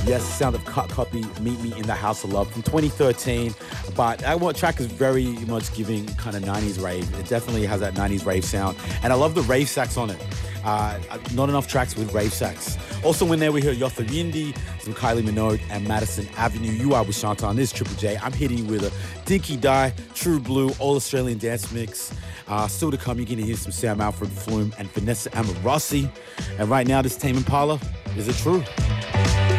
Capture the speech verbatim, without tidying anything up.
Yes, the sound of Cut Copy, Meet Me in the House of Love from twenty thirteen. But that one track is very much giving kind of nineties rave. It definitely has that nineties rave sound. And I love the rave sax on it. Uh, not enough tracks with rave sax. Also in there we hear Yotha Yindi, some Kylie Minogue, and Madison Avenue. You are with Shantan. This is Triple J. I'm hitting you with a Dinky Die, True Blue, All Australian Dance Mix. Uh, still to come, you're going to hear some Sam Alfred Flume and Vanessa Amorossi. And right now, this Tame Impala. Is it true?